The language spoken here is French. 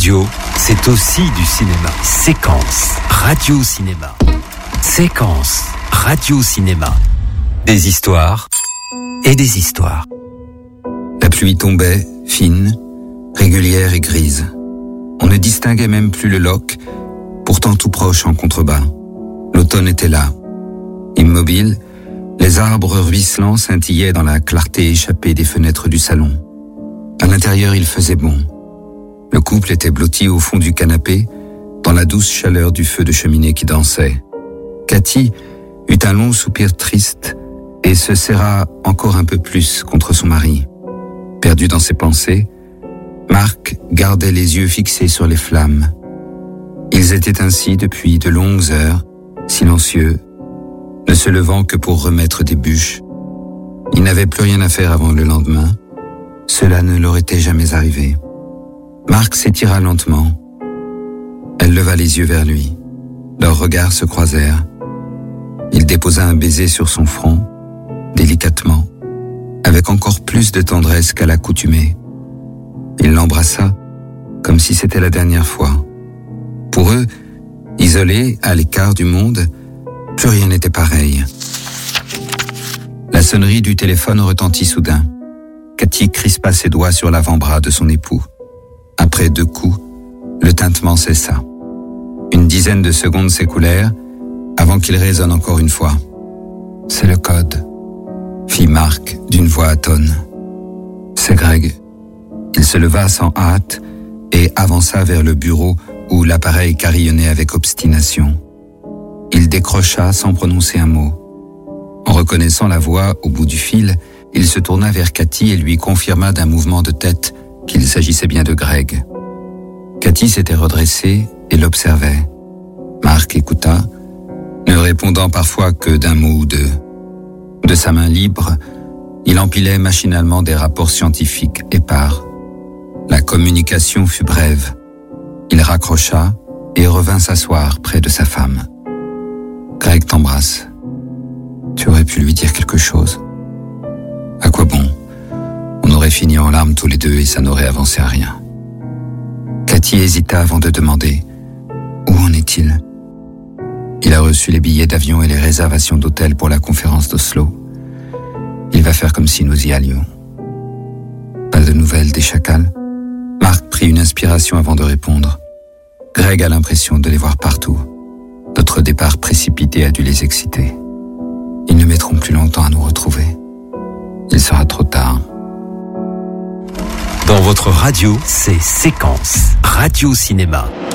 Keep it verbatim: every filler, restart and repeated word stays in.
radio, c'est aussi du cinéma. Séquence Radio Cinéma. Séquence Radio Cinéma. Des histoires et des histoires. La pluie tombait, fine, régulière et grise. On ne distinguait même plus le loch, pourtant tout proche en contrebas. L'automne était là. Immobile, les arbres ruisselants scintillaient dans la clarté échappée des fenêtres du salon. À l'intérieur, il faisait bon. Le couple était blotti au fond du canapé, dans la douce chaleur du feu de cheminée qui dansait. Cathy eut un long soupir triste et se serra encore un peu plus contre son mari. Perdu dans ses pensées, Marc gardait les yeux fixés sur les flammes. Ils étaient ainsi depuis de longues heures, silencieux, ne se levant que pour remettre des bûches. Ils n'avaient plus rien à faire avant le lendemain. Cela ne leur était jamais arrivé. Marc s'étira lentement. Elle leva les yeux vers lui. Leurs regards se croisèrent. Il déposa un baiser sur son front, délicatement, avec encore plus de tendresse qu'à l'accoutumée. Il l'embrassa, comme si c'était la dernière fois. Pour eux, isolés, à l'écart du monde, plus rien n'était pareil. La sonnerie du téléphone retentit soudain. Cathy crispa ses doigts sur l'avant-bras de son époux. Après deux coups, le tintement cessa. Une dizaine de secondes s'écoulèrent avant qu'il résonne encore une fois. « C'est le code », fit Marc d'une voix atone. « C'est Greg ». Il se leva sans hâte et avança vers le bureau où l'appareil carillonnait avec obstination. Il décrocha sans prononcer un mot. En reconnaissant la voix au bout du fil, il se tourna vers Cathy et lui confirma d'un mouvement de tête qu'il s'agissait bien de Greg. Cathy s'était redressée et l'observait. Marc écouta, ne répondant parfois que d'un mot ou deux. De sa main libre, il empilait machinalement des rapports scientifiques épars. La communication fut brève. Il raccrocha et revint s'asseoir près de sa femme. « Greg t'embrasse. Tu aurais pu lui dire quelque chose. À quoi bon ? On aurait fini en larmes tous les deux et ça n'aurait avancé à rien. » Cathy hésita avant de demander « Où en est-il » Il a reçu les billets d'avion et les réservations d'hôtel pour la conférence d'Oslo. Il va faire comme si nous y allions. Pas de nouvelles des chacals ? Marc prit une inspiration avant de répondre. Greg a l'impression de les voir partout. Notre départ précipité a dû les exciter. Ils ne mettront plus longtemps à nous retrouver. Il sera trop tard. Dans votre radio, c'est Séquence Radio Cinéma.